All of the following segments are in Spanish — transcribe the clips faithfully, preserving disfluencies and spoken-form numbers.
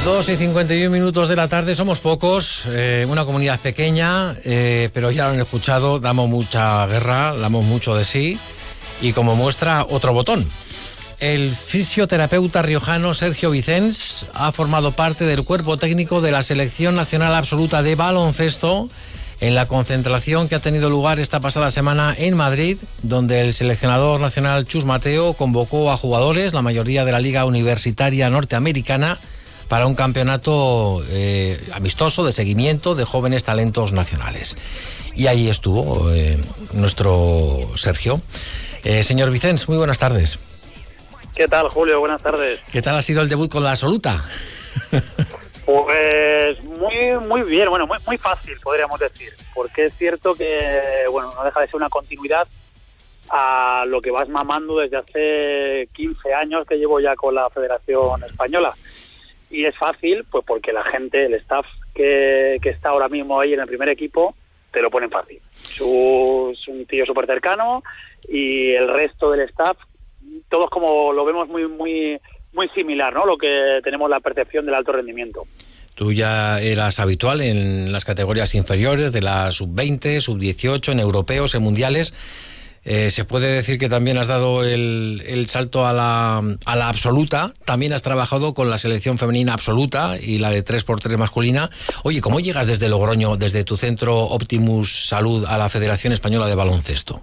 dos y cincuenta y uno minutos de la tarde, somos pocos, eh, una comunidad pequeña, eh, pero ya lo han escuchado, damos mucha guerra, damos mucho de sí, y como muestra otro botón. El fisioterapeuta riojano Sergio Vicens ha formado parte del cuerpo técnico de la Selección Nacional Absoluta de Baloncesto en la concentración que ha tenido lugar esta pasada semana en Madrid, donde el seleccionador nacional Chus Mateo convocó a jugadores, la mayoría de la Liga Universitaria Norteamericana, para un campeonato eh, amistoso de seguimiento de jóvenes talentos nacionales. Y ahí estuvo eh, nuestro Sergio. Eh, señor Vicens, muy buenas tardes. ¿Qué tal, Julio? Buenas tardes. ¿Qué tal ha sido el debut con la absoluta? Pues muy muy bien, bueno, muy, muy fácil, podríamos decir, porque es cierto que, bueno, no deja de ser una continuidad a lo que vas mamando desde hace quince años que llevo ya con la Federación Española. Y es fácil, pues porque la gente, el staff que, que está ahora mismo ahí en el primer equipo, te lo ponen fácil. Es un tío súper cercano y el resto del staff, todos como lo vemos muy muy muy similar, ¿no? Lo que tenemos la percepción del alto rendimiento. Tú ya eras habitual en las categorías inferiores de la sub veinte, sub dieciocho, en europeos, en mundiales. Eh, se puede decir que también has dado el, el salto a la, a la absoluta. También has trabajado con la selección femenina absoluta y la de tres por tres masculina. Oye, ¿cómo llegas desde Logroño, desde tu centro Optimus Salud, a la Federación Española de Baloncesto?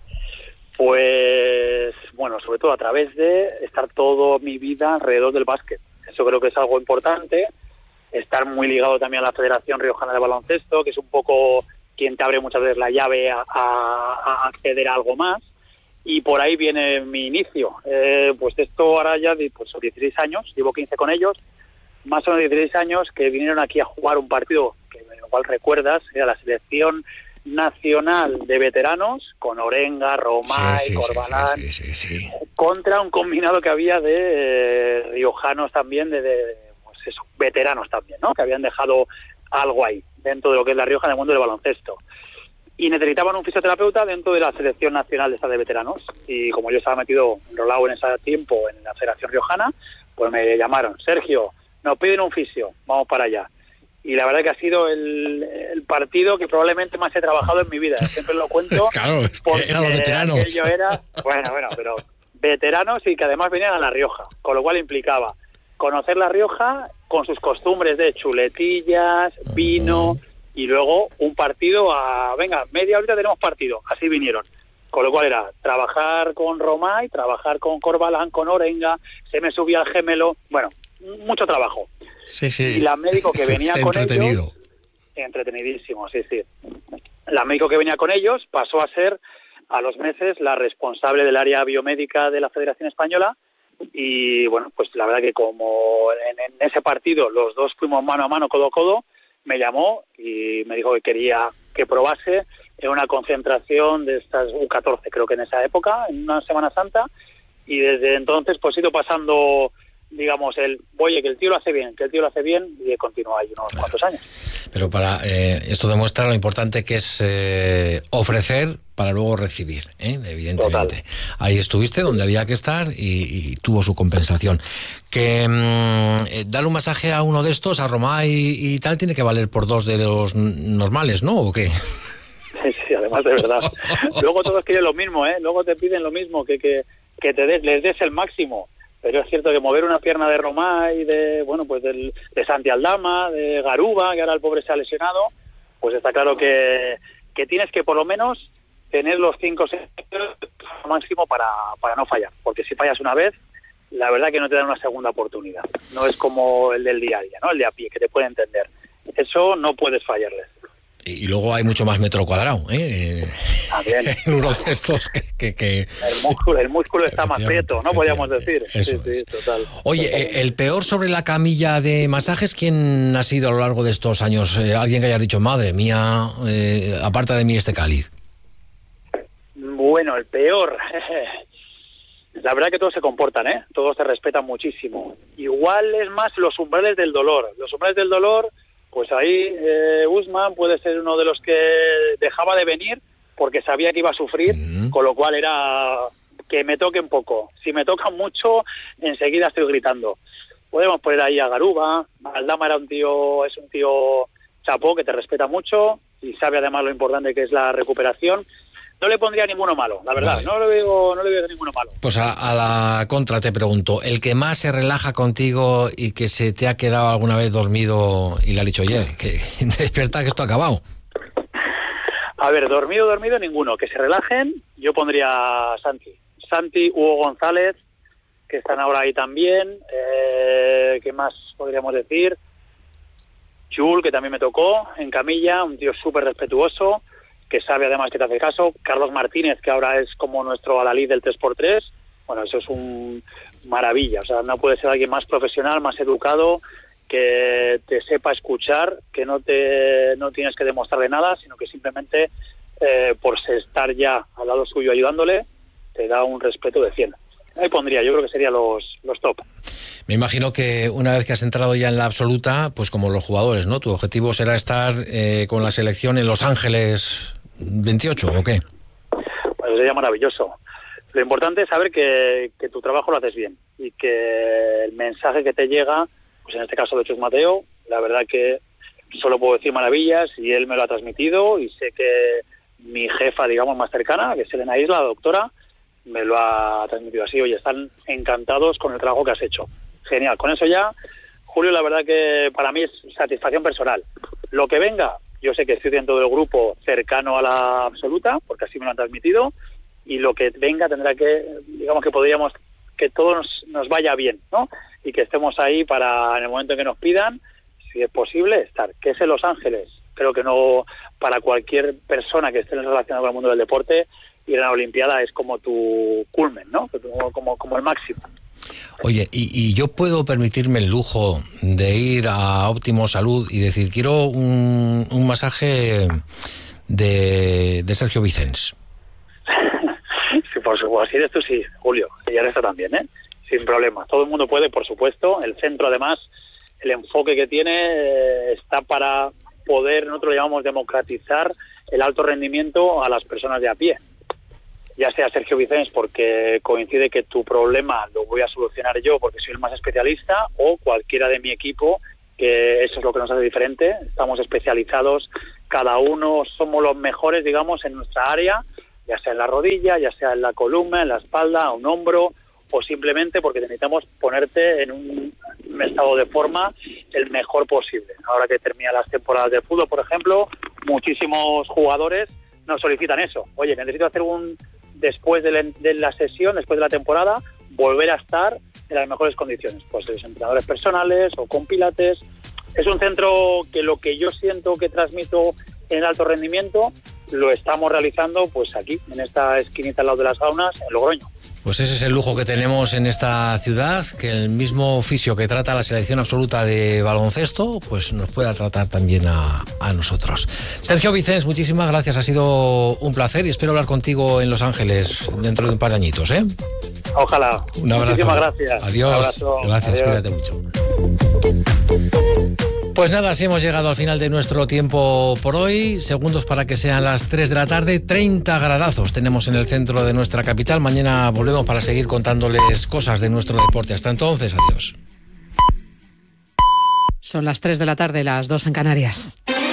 Pues, bueno, sobre todo a través de estar toda mi vida alrededor del básquet. Eso creo que es algo importante. Estar muy ligado también a la Federación Riojana de Baloncesto, que es un poco quien te abre muchas veces la llave a, a, a acceder a algo más, y por ahí viene mi inicio. Eh, pues esto ahora ya, pues son dieciséis años, llevo quince con ellos, más o menos dieciséis años que vinieron aquí a jugar un partido que igual recuerdas, era la Selección Nacional de Veteranos, con Orenga, Romay, sí, sí, Corbalán, sí, sí, sí, sí. contra un combinado que había de eh, riojanos también, de, de pues eso, veteranos también, ¿no? Que habían dejado algo ahí, dentro de lo que es La Rioja en el mundo del baloncesto. Y necesitaban un fisioterapeuta dentro de la selección nacional de esta de veteranos. Y como yo estaba metido, enrolado en ese tiempo en la Federación Riojana, pues me llamaron: Sergio, nos piden un fisio, vamos para allá. Y la verdad que ha sido el, el partido que probablemente más he trabajado en mi vida. Siempre lo cuento. Claro, es que eran los veteranos. Yo era, bueno, bueno, pero veteranos y que además venían a La Rioja, con lo cual implicaba conocer La Rioja con sus costumbres de chuletillas, vino, uh-huh. Y luego un partido a, venga, media horita tenemos partido, así vinieron. Con lo cual era trabajar con Romay, trabajar con Corbalán, con Orenga, se me subía el gemelo, bueno, mucho trabajo. Sí, sí. Y la médico que venía con entretenido. ellos, entretenidísimo, sí, sí. La médico que venía con ellos pasó a ser, a los meses, la responsable del área biomédica de la Federación Española. Y bueno, pues la verdad que como en, en ese partido los dos fuimos mano a mano, codo a codo, me llamó y me dijo que quería que probase en una concentración de estas U catorce, creo que en esa época, en una Semana Santa, y desde entonces pues he ido pasando, digamos, el, oye, que el tío lo hace bien, que el tío lo hace bien, y he continuado ahí unos cuantos años. Pero para eh, esto demuestra lo importante que es eh, ofrecer para luego recibir, ¿eh? Evidentemente. Total. Ahí estuviste donde había que estar y, y tuvo su compensación. Que mmm, darle un masaje a uno de estos, a Romay y, y tal, tiene que valer por dos de los normales, ¿no? ¿O qué? Sí, sí, además de verdad. Luego todos quieren lo mismo, ¿eh? Luego te piden lo mismo, que, que, que te des, les des el máximo. Pero es cierto que mover una pierna de Romay, de bueno, pues del, de Santi Aldama, de Garuba, que ahora el pobre se ha lesionado, pues está claro que, que tienes que por lo menos tener los cinco o seis máximo para, para no fallar. Porque si fallas una vez, la verdad que no te dan una segunda oportunidad. No es como el del día a día, ¿no? El de a pie, que te puede entender. Eso no puedes fallarles. Y luego hay mucho más metro cuadrado, ¿eh? También. En uno de estos que... que, que... El músculo, el músculo está más prieto, ¿no? Podríamos decir. Eso sí, es. sí, total. Oye, total. el peor sobre la camilla de masajes, ¿quién ha sido a lo largo de estos años? Eh, alguien que haya dicho, madre mía, eh, aparta de mí este cáliz. Bueno, el peor... La verdad que todos se comportan, ¿eh? Todos se respetan muchísimo. Igual es más los umbrales del dolor. Los umbrales del dolor... Pues ahí eh, Usman puede ser uno de los que dejaba de venir porque sabía que iba a sufrir, uh-huh. Con lo cual era que me toquen poco. Si me tocan mucho, enseguida estoy gritando. Podemos poner ahí a Garuba. Aldama era un tío, es un tío chapó que te respeta mucho y sabe además lo importante que es la recuperación. No le pondría ninguno malo, la verdad. Vale. No le veo, no le veo ninguno malo. Pues a, a la contra te pregunto, el que más se relaja contigo y que se te ha quedado alguna vez dormido y le ha dicho, oye, que despierta que esto ha acabado. A ver, dormido, dormido ninguno. Que se relajen, yo pondría a Santi. Santi, Hugo González, que están ahora ahí también. Eh, ¿Qué más podríamos decir? Chul, que también me tocó en camilla, un tío súper respetuoso, que sabe además que te hace caso. Carlos Martínez, que ahora es como nuestro adalid del tres por tres. Bueno, eso es un maravilla. O sea, no puede ser alguien más profesional, más educado, que te sepa escuchar, que no te no tienes que demostrarle nada, sino que simplemente eh, por estar ya al lado suyo ayudándole, te da un respeto de cien. Ahí pondría, yo creo que serían los, los top. Me imagino que una vez que has entrado ya en la absoluta, pues como los jugadores, ¿no? Tu objetivo será estar eh, con la selección en Los Ángeles veintiocho, ¿o qué? Pues sería maravilloso. Lo importante es saber que, que tu trabajo lo haces bien y que el mensaje que te llega, pues en este caso de Chus Mateo, la verdad que solo puedo decir maravillas y él me lo ha transmitido y sé que mi jefa, digamos, más cercana, que es Elena Isla, la doctora, me lo ha transmitido así. Oye, están encantados con el trabajo que has hecho. Genial. Con eso ya, Julio, la verdad que para mí es satisfacción personal. Lo que venga, yo sé que estoy dentro del grupo cercano a la absoluta, porque así me lo han transmitido, y lo que venga tendrá que, digamos que podríamos, que todo nos, nos vaya bien, ¿no? Y que estemos ahí para, en el momento en que nos pidan, si es posible, estar. ¿Qué es en Los Ángeles? Creo que no, para cualquier persona que esté relacionada con el mundo del deporte, ir a la Olimpiada es como tu culmen, ¿no? Como, como, como el máximo. Oye, y, y yo puedo permitirme el lujo de ir a Óptimo Salud y decir, quiero un, un masaje de, de Sergio Vicens. Sí, por supuesto, si eres tú sí, Julio, y el resto también, ¿eh? Sin problema. Todo el mundo puede, por supuesto. El centro, además, el enfoque que tiene eh, está para poder, nosotros lo llamamos democratizar el alto rendimiento a las personas de a pie. Ya sea Sergio Vicens porque coincide que tu problema lo voy a solucionar yo porque soy el más especialista, o cualquiera de mi equipo, que eso es lo que nos hace diferente. Estamos especializados, cada uno somos los mejores, digamos, en nuestra área, ya sea en la rodilla, ya sea en la columna, en la espalda, un hombro, o simplemente porque necesitamos ponerte en un, un estado de forma el mejor posible. Ahora que terminan las temporadas de fútbol, por ejemplo, muchísimos jugadores nos solicitan eso. Oye, necesito hacer un... después de la, de la sesión, después de la temporada, volver a estar en las mejores condiciones. Pues los entrenadores personales o con pilates. Es un centro que lo que yo siento que transmito en el alto rendimiento, lo estamos realizando pues aquí, en esta esquinita al lado de las saunas, en Logroño. Pues ese es el lujo que tenemos en esta ciudad, que el mismo oficio que trata la selección absoluta de baloncesto, pues nos pueda tratar también a, a nosotros. Sergio Vicens, muchísimas gracias, ha sido un placer y espero hablar contigo en Los Ángeles dentro de un par de añitos, ¿eh? Ojalá. Un abrazo. Muchísimas gracias. Adiós. Un abrazo. Gracias, Adiós. Cuídate mucho. Pues nada, así hemos llegado al final de nuestro tiempo por hoy. Segundos para que sean las tres de la tarde. treinta gradazos tenemos en el centro de nuestra capital. Mañana volvemos para seguir contándoles cosas de nuestro deporte. Hasta entonces, adiós. Son las tres de la tarde, las dos en Canarias.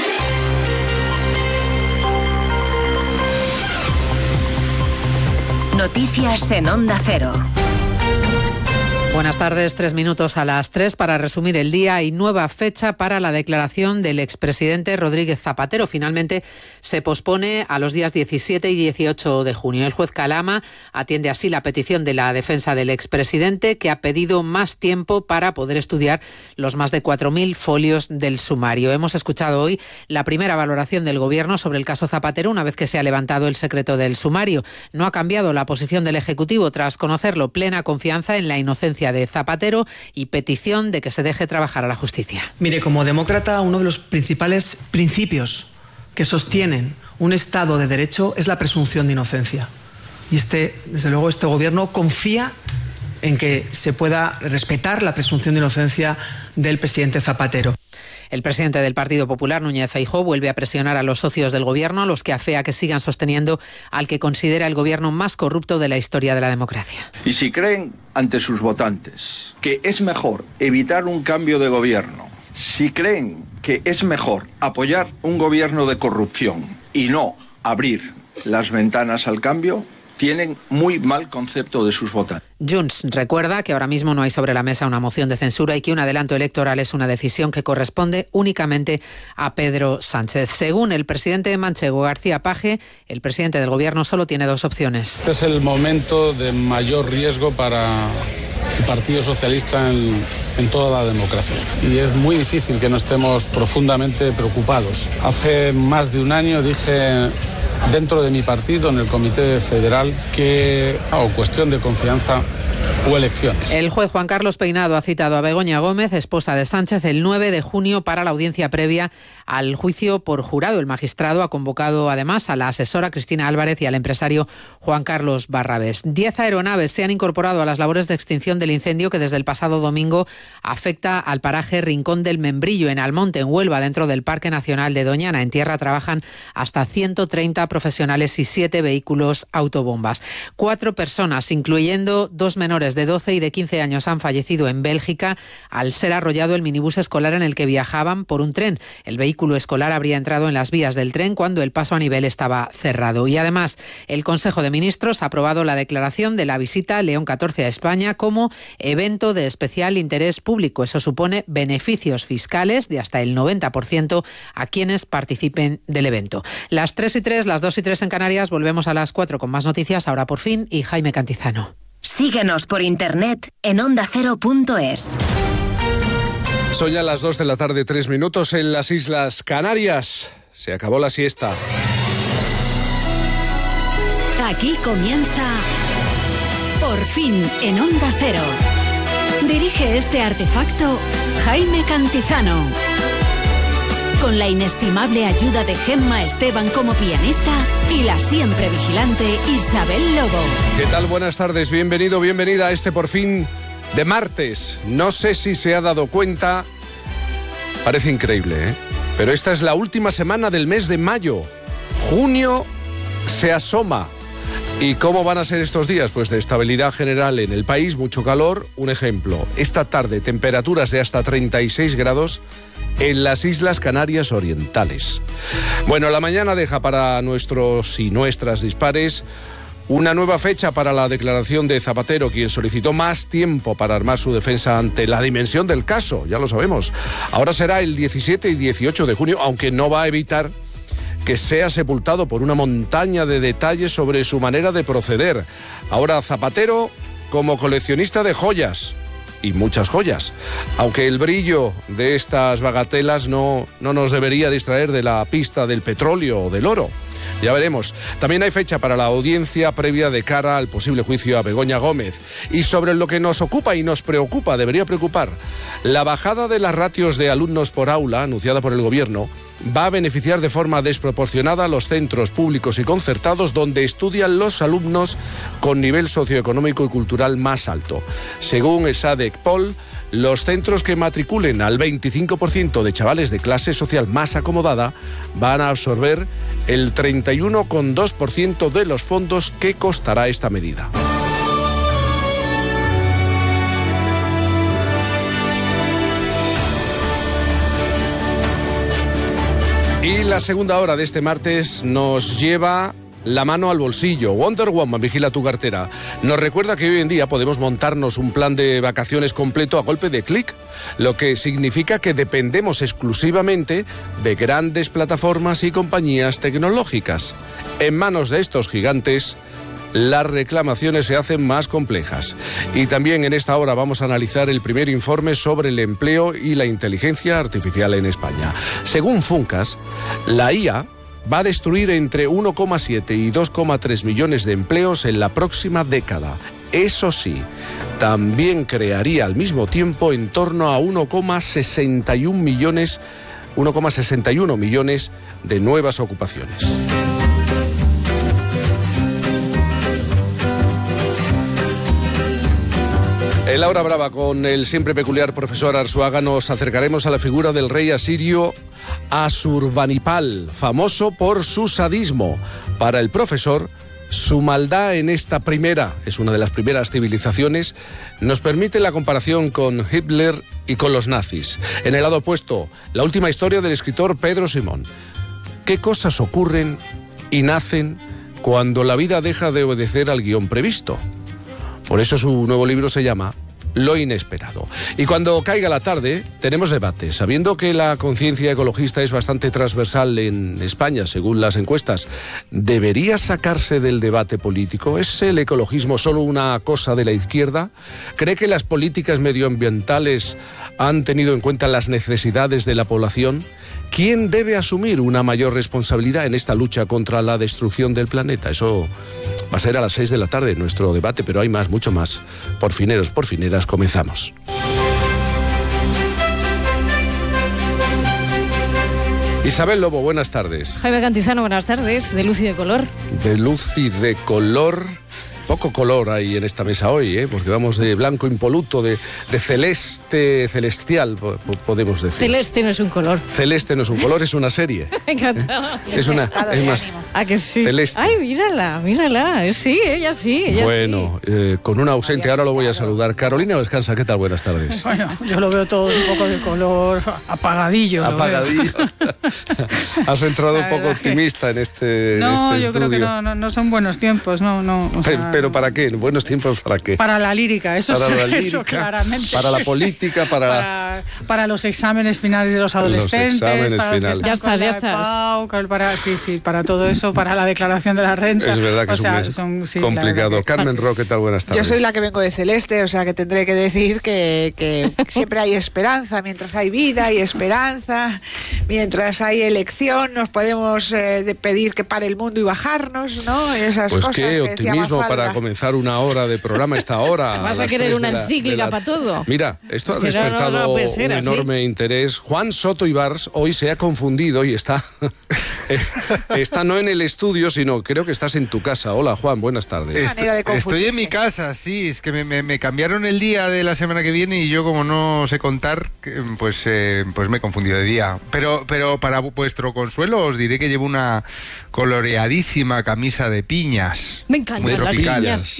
Noticias en Onda Cero. Buenas tardes, tres minutos a las tres para resumir el día y nueva fecha para la declaración del expresidente Rodríguez Zapatero. Finalmente se pospone a los días diecisiete y dieciocho de junio. El juez Calama atiende así la petición de la defensa del expresidente, que ha pedido más tiempo para poder estudiar los más de cuatro mil folios del sumario. Hemos escuchado hoy la primera valoración del Gobierno sobre el caso Zapatero una vez que se ha levantado el secreto del sumario. No ha cambiado la posición del Ejecutivo tras conocerlo, plena confianza en la inocencia de Zapatero y petición de que se deje trabajar a la justicia. Mire, como demócrata, uno de los principales principios que sostienen un Estado de Derecho es la presunción de inocencia. Y este, desde luego, este Gobierno confía en que se pueda respetar la presunción de inocencia del presidente Zapatero. El presidente del Partido Popular, Núñez Feijóo, vuelve a presionar a los socios del gobierno, a los que afea que sigan sosteniendo al que considera el gobierno más corrupto de la historia de la democracia. Y si creen ante sus votantes que es mejor evitar un cambio de gobierno, si creen que es mejor apoyar un gobierno de corrupción y no abrir las ventanas al cambio, tienen muy mal concepto de sus votantes. Junts recuerda que ahora mismo no hay sobre la mesa una moción de censura y que un adelanto electoral es una decisión que corresponde únicamente a Pedro Sánchez. Según el presidente manchego García Page, el presidente del gobierno solo tiene dos opciones. Este es el momento de mayor riesgo para el Partido Socialista en, en toda la democracia. Y es muy difícil que no estemos profundamente preocupados. Hace más de un año dije dentro de mi partido, en el Comité Federal, que o cuestión de confianza o elecciones. El juez Juan Carlos Peinado ha citado a Begoña Gómez, esposa de Sánchez, el nueve de junio para la audiencia previa al juicio por jurado. El magistrado ha convocado además a la asesora Cristina Álvarez y al empresario Juan Carlos Barrabés. Diez aeronaves se han incorporado a las labores de extinción del incendio que desde el pasado domingo afecta al paraje Rincón del Membrillo, en Almonte, en Huelva, dentro del Parque Nacional de Doñana. En tierra trabajan hasta ciento treinta profesionales y siete vehículos autobombas. Cuatro personas, incluyendo dos menores de doce y de quince años, han fallecido en Bélgica al ser arrollado el minibús escolar en el que viajaban por un tren. El vehículo escolar habría entrado en las vías del tren cuando el paso a nivel estaba cerrado. Y además, el Consejo de Ministros ha aprobado la declaración de la visita León catorce a España como evento de especial interés público. Eso supone beneficios fiscales de hasta el noventa por ciento a quienes participen del evento. Las tres y tres, las dos y tres en Canarias. Volvemos a las cuatro con más noticias. Ahora por fin, y Jaime Cantizano. Síguenos por internet en onda cero punto es. Son ya las dos de la tarde, tres minutos en las Islas Canarias. Se acabó la siesta. Aquí comienza Por fin en Onda Cero. Dirige este artefacto Jaime Cantizano. Con la inestimable ayuda de Gemma Esteban como pianista y la siempre vigilante Isabel Lobo. ¿Qué tal? Buenas tardes, bienvenido, bienvenida a este Por fin de martes. No sé si se ha dado cuenta, parece increíble, ¿eh? Pero esta es la última semana del mes de mayo. Junio se asoma. ¿Y cómo van a ser estos días? Pues de estabilidad general en el país, mucho calor. Un ejemplo, esta tarde temperaturas de hasta treinta y seis grados en las Islas Canarias Orientales. Bueno, la mañana deja para nuestros y nuestras dispares una nueva fecha para la declaración de Zapatero, quien solicitó más tiempo para armar su defensa ante la dimensión del caso, ya lo sabemos. Ahora será el diecisiete y dieciocho de junio, aunque no va a evitar que sea sepultado por una montaña de detalles sobre su manera de proceder. Ahora Zapatero como coleccionista de joyas, y muchas joyas, aunque el brillo de estas bagatelas no, no nos debería distraer de la pista del petróleo o del oro. Ya veremos. También hay fecha para la audiencia previa de cara al posible juicio a Begoña Gómez. Y sobre lo que nos ocupa y nos preocupa, debería preocupar, la bajada de las ratios de alumnos por aula anunciada por el gobierno va a beneficiar de forma desproporcionada a los centros públicos y concertados donde estudian los alumnos con nivel socioeconómico y cultural más alto. Según ESADEC-Pol, los centros que matriculen al veinticinco por ciento de chavales de clase social más acomodada van a absorber el treinta y uno coma dos por ciento de los fondos que costará esta medida. Y la segunda hora de este martes nos lleva la mano al bolsillo. Wonder Woman vigila tu cartera. Nos recuerda que hoy en día podemos montarnos un plan de vacaciones completo a golpe de clic, lo que significa que dependemos exclusivamente de grandes plataformas y compañías tecnológicas. En manos de estos gigantes, las reclamaciones se hacen más complejas. Y también en esta hora vamos a analizar el primer informe sobre el empleo y la inteligencia artificial en España. Según Funcas, la I A va a destruir entre uno coma siete y dos coma tres millones de empleos en la próxima década. Eso sí, también crearía al mismo tiempo en torno a uno coma sesenta y uno millones, uno coma sesenta y uno millones de nuevas ocupaciones. En La Hora Brava, con el siempre peculiar profesor Arzuaga, nos acercaremos a la figura del rey asirio Asurbanipal, famoso por su sadismo. Para el profesor, su maldad en esta primera, es una de las primeras civilizaciones, nos permite la comparación con Hitler y con los nazis. En el lado opuesto, la última historia del escritor Pedro Simón. ¿Qué cosas ocurren y nacen cuando la vida deja de obedecer al guión previsto? Por eso su nuevo libro se llama Lo inesperado. Y cuando caiga la tarde, tenemos debate. Sabiendo que la conciencia ecologista es bastante transversal en España, según las encuestas, ¿debería sacarse del debate político? ¿Es el ecologismo solo una cosa de la izquierda? ¿Cree que las políticas medioambientales han tenido en cuenta las necesidades de la población? ¿Quién debe asumir una mayor responsabilidad en esta lucha contra la destrucción del planeta? Eso va a ser a las seis de la tarde nuestro debate, pero hay más, mucho más. Porfineros, porfineras, comenzamos. Isabel Lobo, buenas tardes. Jaime Cantizano, buenas tardes. De luz y de color. De luz y de color. Poco color hay en esta mesa hoy, ¿eh? Porque vamos de blanco impoluto, de, de celeste celestial, po podemos decir. Celeste no es un color. Celeste no es un color, es una serie. Me encanta. Es una, es más. ¿A que sí? Celeste. Ay, mírala, mírala. Sí, ella sí. Ella bueno, sí. Eh, con una ausente, ahora lo voy a saludar. Carolina Descansa, ¿qué tal? Buenas tardes. Bueno, yo lo veo todo un poco de color apagadillo. Apagadillo. Has entrado un poco optimista en este, no, en este yo estudio. creo que no, no, no son buenos tiempos, no, no. O sea, Pero ¿para qué? ¿Buenos tiempos para qué? Para la lírica, eso, para la lírica, eso claramente. Para la política, para... para... Para los exámenes finales de los adolescentes. Los exámenes para finales. Los que ya estás, ya estás. Pau, para, sí, sí, para todo eso, para la declaración de la renta. Es verdad que o es sea, un son, sí, complicado. Carmen Ro, ¿qué tal? Buenas tardes. Yo soy la que vengo de Celeste, o sea que tendré que decir que, que siempre hay esperanza. Mientras hay vida hay esperanza. Mientras hay elección nos podemos eh, pedir que pare el mundo y bajarnos, ¿no? Esas pues cosas qué que optimismo para comenzar una hora de programa esta hora. Vas a, a querer una encíclica la... para todo. Mira, esto ha Pero despertado no, no un así. enorme interés. Juan Soto Ibars hoy se ha confundido y está, está no en el estudio, sino creo que estás en tu casa. Hola, Juan, buenas tardes. Est Estoy en mi casa, sí, es que me, me, me cambiaron el día de la semana que viene y yo como no sé contar, pues, eh, pues me he confundido de día. Pero, pero para vuestro consuelo os diré que llevo una coloreadísima camisa de piñas. Me encantan las piñas.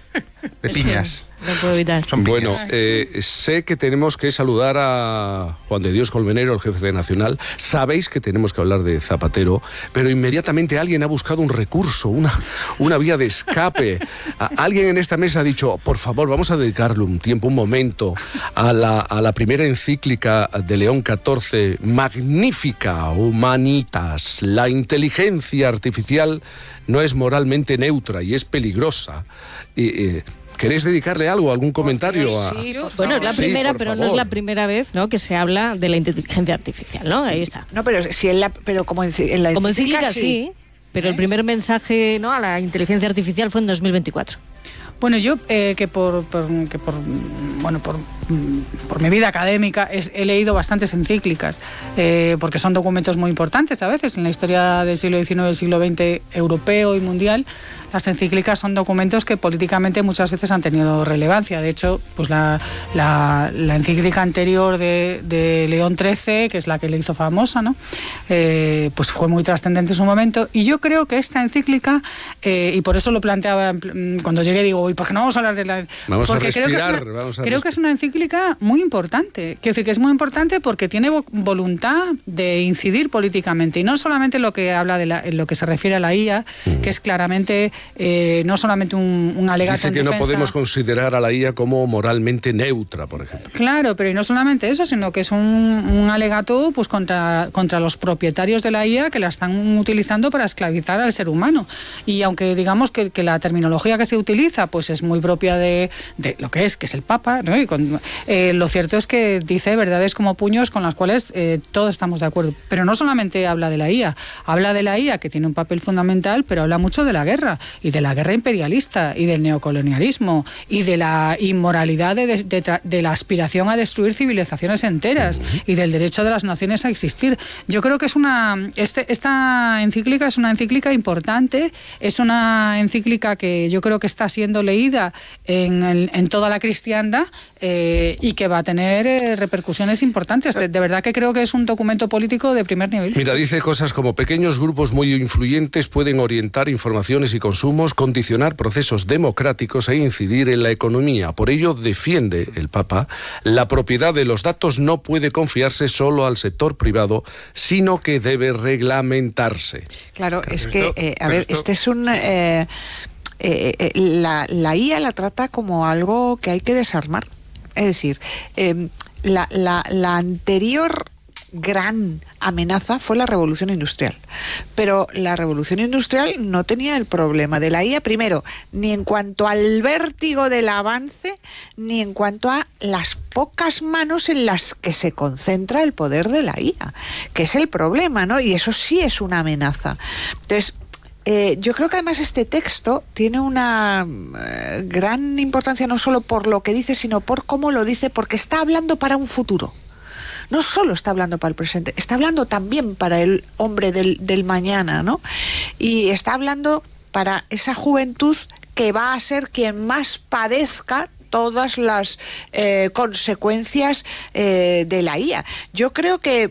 De piñas. No puedo evitar. Son bueno, eh, sé que tenemos que saludar a Juan de Dios Colmenero, el jefe de Nacional. Sabéis que tenemos que hablar de Zapatero, pero inmediatamente alguien ha buscado un recurso, una, una vía de escape. A, alguien en esta mesa ha dicho, por favor, vamos a dedicarle un tiempo, un momento, a la, a la primera encíclica de León catorce, magnífica, Humanitas. La inteligencia artificial no es moralmente neutra y es peligrosa. Y, eh, ¿Queréis dedicarle algo, algún comentario? A... Sí, bueno, es la primera, sí, pero favor. No es la primera vez, ¿no?, que se habla de la inteligencia artificial, ¿no? Ahí está. No, pero si en la, pero como en, en la como encíclica, sí. sí, pero ¿Eh? el primer mensaje, ¿no?, a la inteligencia artificial fue en dos mil veinticuatro. Bueno, yo eh, que por, por que por bueno por, por mi vida académica es, he leído bastantes encíclicas eh, porque son documentos muy importantes a veces en la historia del siglo diecinueve, del siglo veinte europeo y mundial. Las encíclicas son documentos que políticamente muchas veces han tenido relevancia. De hecho, pues la, la, la encíclica anterior de, de León trece, que es la que le hizo famosa, ¿no?, eh, pues fue muy trascendente en su momento. Y yo creo que esta encíclica, eh, y por eso lo planteaba cuando llegué, digo, ¿y por qué no vamos a hablar de la...? Vamos porque a respirar. Creo, que es, una, vamos a creo que es una encíclica muy importante. Quiero decir que es muy importante porque tiene voluntad de incidir políticamente. Y no solamente lo que habla de la, en lo que se refiere a la I A, mm. que es claramente... Eh, no solamente un, un alegato Dice en que defensa. No podemos considerar a la I A como moralmente neutra, por ejemplo. Claro, pero y no solamente eso, sino que es un, un alegato pues contra, contra los propietarios de la I A que la están utilizando para esclavizar al ser humano. Y aunque digamos que, que la terminología que se utiliza pues es muy propia de, de lo que es, que es el Papa, ¿no?, y con Eh, lo cierto es que dice verdades como puños con las cuales eh, todos estamos de acuerdo. Pero no solamente habla de la I A, habla de la I A, que tiene un papel fundamental, pero habla mucho de la guerra, y de la guerra imperialista, y del neocolonialismo, y de la inmoralidad de, de, de, de la aspiración a destruir civilizaciones enteras, y del derecho de las naciones a existir. Yo creo que es una este, esta encíclica es una encíclica importante, es una encíclica que yo creo que está siendo leída en, el, en toda la cristiandad eh, y que va a tener eh, repercusiones importantes. De, de verdad que creo que es un documento político de primer nivel. Mira, dice cosas como: pequeños grupos muy influyentes pueden orientar informaciones y consumos, condicionar procesos democráticos e incidir en la economía. Por ello, defiende el Papa, la propiedad de los datos no puede confiarse solo al sector privado, sino que debe reglamentarse. Claro, es que, eh, a ver, esto... este es un... Eh, eh, eh, la, la I A la trata como algo que hay que desarmar. Es decir, eh, la, la, la anterior gran amenaza fue la revolución industrial, pero la revolución industrial no tenía el problema de la I A, primero, ni en cuanto al vértigo del avance, ni en cuanto a las pocas manos en las que se concentra el poder de la I A, que es el problema, ¿no? Y eso sí es una amenaza. Entonces, Eh, yo creo que además este texto tiene una eh, gran importancia no solo por lo que dice, sino por cómo lo dice, porque está hablando para un futuro. No solo está hablando para el presente, está hablando también para el hombre del, del mañana, ¿no? Y está hablando para esa juventud que va a ser quien más padezca todas las eh, consecuencias eh, de la I A. Yo creo que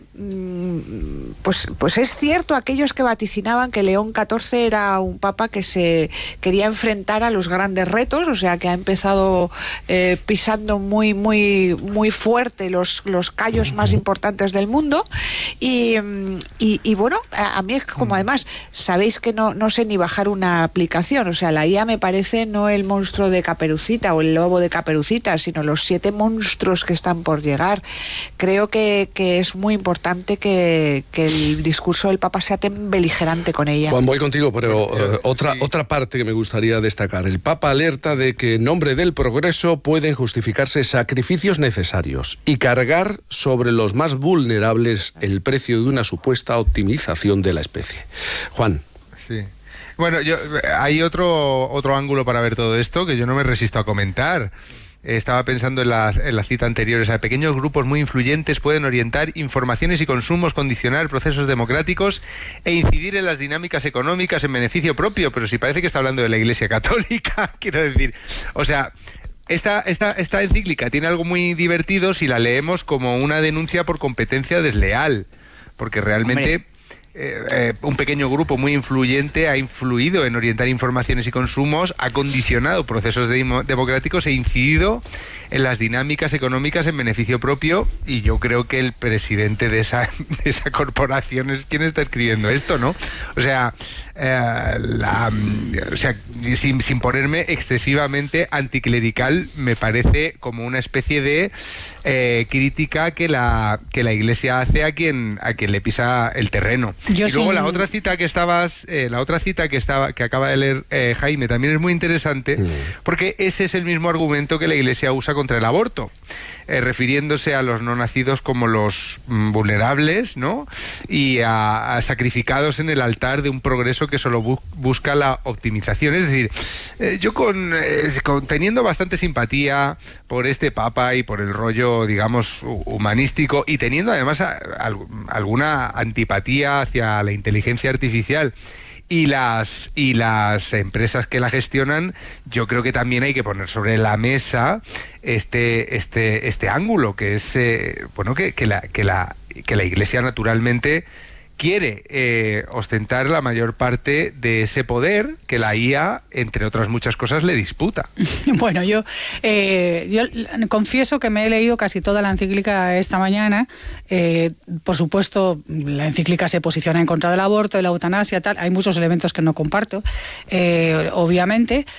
mmm, pues, pues es cierto aquellos que vaticinaban que León catorce era un papa que se quería enfrentar a los grandes retos, o sea que ha empezado eh, pisando muy muy muy fuerte los, los callos más importantes del mundo y, y, y bueno, a, a mí es como además sabéis que no, no sé ni bajar una aplicación, o sea la I A me parece no el monstruo de Caperucita o el lobo de Caperucita, sino los siete monstruos que están por llegar. Creo que, que es muy importante que, que el discurso del Papa sea tan beligerante con ella. Juan, voy contigo, pero uh, otra, sí. otra parte que me gustaría destacar. El Papa alerta de que en nombre del progreso pueden justificarse sacrificios necesarios y cargar sobre los más vulnerables el precio de una supuesta optimización de la especie. Juan. Sí. Bueno, yo, hay otro, otro ángulo para ver todo esto que yo no me resisto a comentar. Estaba pensando en la, en la cita anterior, o sea, pequeños grupos muy influyentes pueden orientar informaciones y consumos, condicionar procesos democráticos e incidir en las dinámicas económicas en beneficio propio, pero si parece que está hablando de la Iglesia Católica, quiero decir, o sea... Esta, esta, esta encíclica tiene algo muy divertido si la leemos como una denuncia por competencia desleal, porque realmente... Hombre. Eh, eh, un pequeño grupo muy influyente ha influido en orientar informaciones y consumos, ha condicionado procesos de democráticos e incidido en las dinámicas económicas en beneficio propio, y yo creo que el presidente de esa, de esa corporación es quien está escribiendo esto, ¿no? O sea, eh, la, o sea sin, sin ponerme excesivamente anticlerical, me parece como una especie de eh, crítica que la, que la Iglesia hace a quien, a quien le pisa el terreno. Yo y luego sí. la otra cita que estabas, eh, la otra cita que estaba, que acaba de leer eh, Jaime, también es muy interesante, mm. porque ese es el mismo argumento que la Iglesia usa contra el aborto, eh, refiriéndose a los no nacidos como los mm, vulnerables, ¿no? Y a, a sacrificados en el altar de un progreso que solo bu busca la optimización. Es decir, eh, yo con, eh, con teniendo bastante simpatía por este Papa y por el rollo, digamos, humanístico, y teniendo además a, a, alguna antipatía hacia la inteligencia artificial y las y las empresas que la gestionan, yo creo que también hay que poner sobre la mesa este este este ángulo, que es eh, bueno que, que la que la que la Iglesia naturalmente quiere eh, ostentar la mayor parte de ese poder que la I A, entre otras muchas cosas, le disputa. Bueno, yo, eh, yo confieso que me he leído casi toda la encíclica esta mañana. Eh, por supuesto, la encíclica se posiciona en contra del aborto, de la eutanasia, tal. Hay muchos elementos que no comparto, eh, obviamente.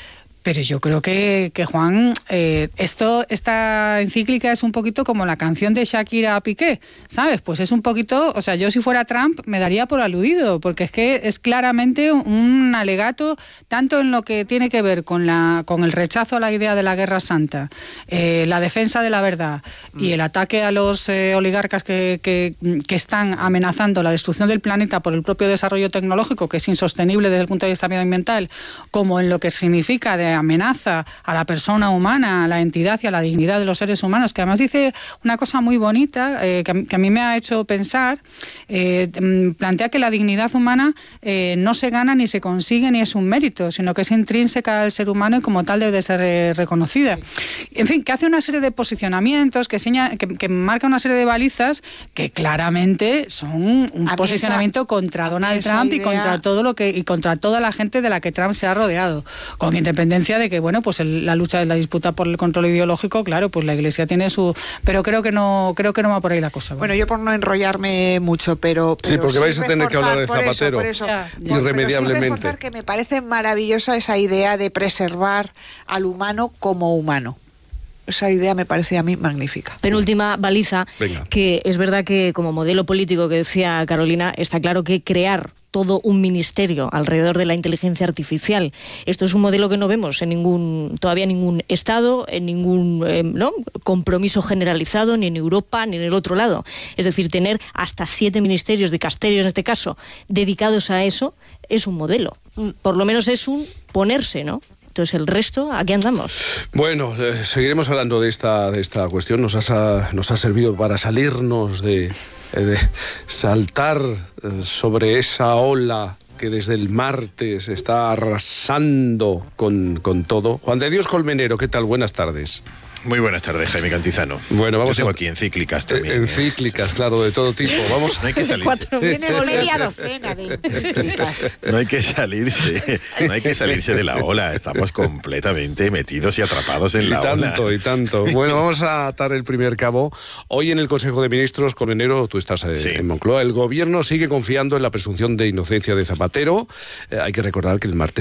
Pero yo creo que, que Juan, eh, esto, esta encíclica es un poquito como la canción de Shakira a Piqué, ¿sabes? Pues es un poquito, o sea, yo si fuera Trump me daría por aludido, porque es que es claramente un alegato tanto en lo que tiene que ver con, la, con el rechazo a la idea de la Guerra Santa, eh, la defensa de la verdad y el ataque a los eh, oligarcas que, que, que están amenazando la destrucción del planeta por el propio desarrollo tecnológico, que es insostenible desde el punto de vista medioambiental, como en lo que significa de amenaza a la persona humana, a la entidad y a la dignidad de los seres humanos, que además dice una cosa muy bonita eh, que, a, que a mí me ha hecho pensar, eh, plantea que la dignidad humana eh, no se gana ni se consigue ni es un mérito, sino que es intrínseca al ser humano y como tal debe de ser eh, reconocida. En fin, que hace una serie de posicionamientos, que, seña, que, que marca una serie de balizas que claramente son un a posicionamiento esa, contra Donald Trump idea... y contra todo lo que y contra toda la gente de la que Trump se ha rodeado, con independencia de que, bueno, pues el, la lucha de la disputa por el control ideológico, claro, pues la Iglesia tiene su... Pero creo que no creo que no va por ahí la cosa. Bueno, bueno yo por no enrollarme mucho, pero... pero sí, porque sí vais a tener que hablar de Zapatero, por eso, por eso. Ya. irremediablemente. Pero sí que me parece maravillosa esa idea de preservar al humano como humano. Esa idea me parece a mí magnífica. Penúltima baliza, Venga. que es verdad que como modelo político que decía Carolina, está claro que crear todo un ministerio alrededor de la inteligencia artificial. Esto es un modelo que no vemos en ningún, todavía ningún Estado, en ningún eh, ¿no? compromiso generalizado, ni en Europa, ni en el otro lado. Es decir, tener hasta siete ministerios, dicasterios en este caso, dedicados a eso, es un modelo. Por lo menos es un ponerse, ¿no? Entonces, el resto, ¿a qué andamos? Bueno, eh, seguiremos hablando de esta, de esta cuestión. Nos ha, nos ha servido para salirnos de, de saltar sobre esa ola que desde el martes está arrasando con, con todo. Juan de Dios Colmenero, ¿qué tal? Buenas tardes. Muy buenas tardes, Jaime Cantizano. Bueno, vamos Yo tengo a... aquí encíclicas también. Encíclicas, claro, de todo tipo. Vamos. No hay que salirse. Tienes media docena de encíclicas. No hay que salirse, no hay que salirse de la ola. Estamos completamente metidos y atrapados en y la tanto, ola. Y tanto, y tanto. Bueno, vamos a atar el primer cabo. Hoy en el Consejo de Ministros, Colmenero, tú estás eh, sí. en Moncloa, el gobierno sigue confiando en la presunción de inocencia de Zapatero. Eh, hay que recordar que el martes